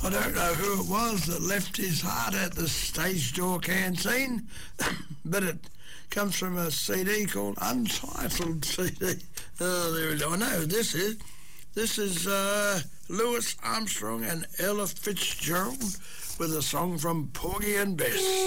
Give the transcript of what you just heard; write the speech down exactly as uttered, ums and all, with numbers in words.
I don't know who it was that left his heart at the stage door canteen, but it comes from a C D called Untitled C D. Oh, there we go. I know who this is. This is uh, Louis Armstrong and Ella Fitzgerald with a song from Porgy and Bess.